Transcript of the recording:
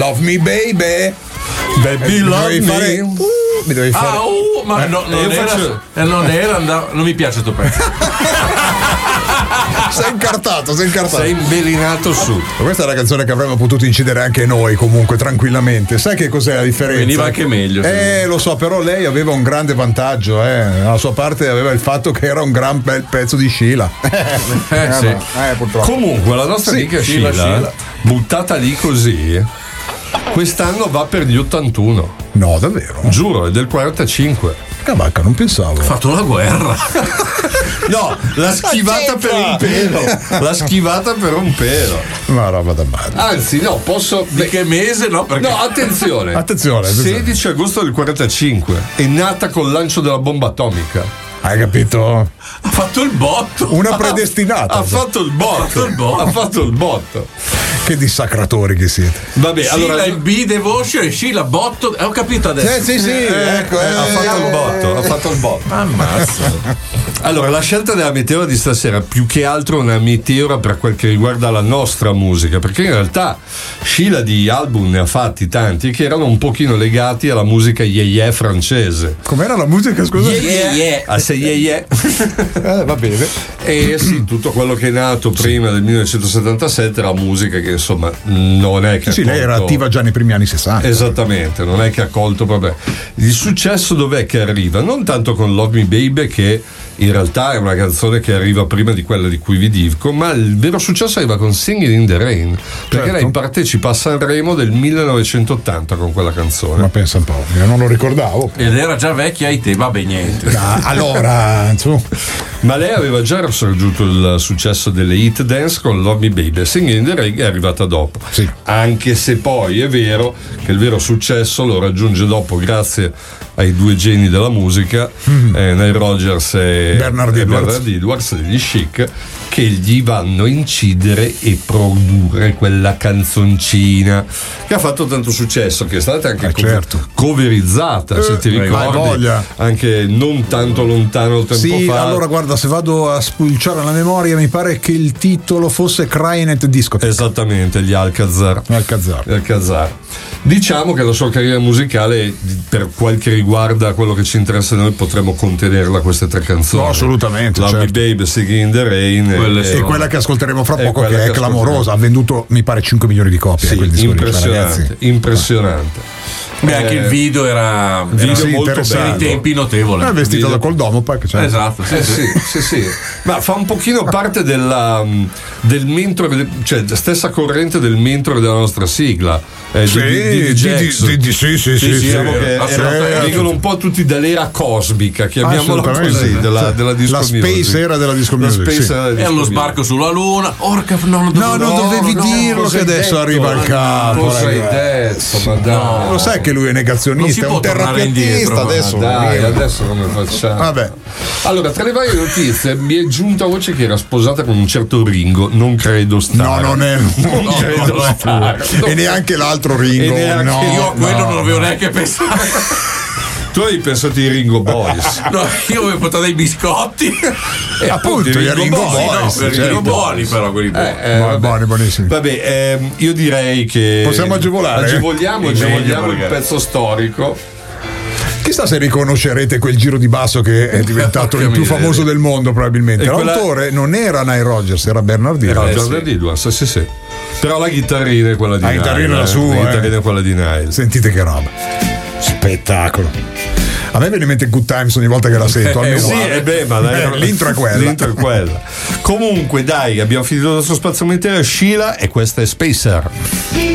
Love me baby. Baby love me. Mi dovevi fare. Ma non mi piace sto pezzo. Sei incartato. Sei imbelinato su. Questa è la canzone che avremmo potuto incidere anche noi, comunque, tranquillamente. Sai che cos'è la differenza? Veniva anche meglio. Lo so, però lei aveva un grande vantaggio, Dalla sua parte aveva il fatto che era un gran bel pezzo di Sheila. Sì. Purtroppo. Comunque, la nostra amica Sheila, buttata lì così, quest'anno va per gli 81. No, davvero? Giuro, è del 45. Cavacca, non pensavo. Ha fatto la guerra. No, l'ha schivata per un pelo. L'ha schivata per un pelo. Una roba da male. Anzi, no, posso. Di che mese? No, perché. No, attenzione. Attenzione. 16 agosto del 45. È nata col lancio della bomba atomica. Hai capito? Ha fatto il botto. Una predestinata. Ha fatto il botto. Che dissacratori che siete. Vabbè, Sheila allora. il B Devotion e Sheila botto. Ho capito adesso. Sì, ecco. Ha fatto il botto. Ammazza. Allora, la scelta della meteora di stasera più che altro è una meteora per quel che riguarda la nostra musica, perché in realtà Sheila di album ne ha fatti tanti che erano un pochino legati alla musica yeah francese. Com'era la musica, scusa? Ah, sei yeah. Va bene. E sì, tutto quello che è nato prima del 1977 era musica che insomma non è che Sì, lei era attiva già nei primi anni 60. Esattamente, non è che ha colto proprio. Il successo dov'è che arriva? Non tanto con Love Me Baby, che in realtà è una canzone che arriva prima di quella di cui vi dico, ma il vero successo arriva con Singing in the Rain, perché certo. lei partecipa a Sanremo del 1980 con quella canzone. Ma pensa un po', io non lo ricordavo. Ed era già vecchia ai te, vabbè, niente. Allora, insomma. Ma lei aveva già raggiunto il successo delle hit dance con Love Me Baby. Singing in the Rain è arrivata dopo. Sì. Anche se poi è vero che il vero successo lo raggiunge dopo grazie ai due geni della musica, Nile Rodgers e Bernard Edwards degli Chic, che gli vanno a incidere e produrre quella canzoncina che ha fatto tanto successo, che è stata anche certo. coverizzata, se ti ricordi, anche non tanto lontano tempo fa. Allora guarda, se vado a spulciare la memoria mi pare che il titolo fosse Crying at the Discotheque. Esattamente, gli Alcazar. Diciamo che la sua carriera musicale, per quel che riguarda quello che ci interessa a noi, potremmo contenerla a queste tre canzoni. No, assolutamente. Love certo. Me Baby, Singing in the Rain e quella che ascolteremo fra poco, che è clamorosa. Ha venduto mi pare 5 milioni di copie. Sì, impressionante. Beh, anche il video era molto bello, i tempi notevole. È vestito da col Domopac, cioè. Esatto, sì. Ma fa un pochino parte del mentore, cioè stessa corrente del mentore della nostra sigla. Sì, diciamo che vengono un po' tutti dall'era cosmica, chiamiamola così, della disco la space era della disco music. E allo sbarco sulla luna. Orca, non dovevi dirlo che adesso arriva al capo. Cosa hai detto? Ma dai. Lo sai che lui è negazionista, è un terrapiattista adesso. Adesso come facciamo? Vabbè. Allora, tra le varie notizie mi è giunta voce che era sposata con un certo Ringo. Non credo stare. No, non credo stare. E neanche l'altro Ringo. Io a quello non avevo neanche pensato. Tu hai pensato ai Ringo Boys? No, io avevo portato dei biscotti. E appunto i Ringo Boys. Ringo buoni, però quelli buoni, buonissimi. Vabbè, io direi che possiamo agevolare. Agevoliamo il pezzo storico. Chissà se riconoscerete quel giro di basso che è diventato il più famoso del mondo, probabilmente. L'autore non era Nile Rodgers, era Bernard Edwards. Sì. Però la chitarrina è quella di Nile. La chitarrina è la sua. La chitarrina è quella di Nile. Sentite che roba. Spettacolo. A me viene in mente Good Times ogni volta che la sento. Ma l'intro è quella. Comunque, dai, abbiamo finito il nostro spazio mentale. Sheila, e questa è Spacer.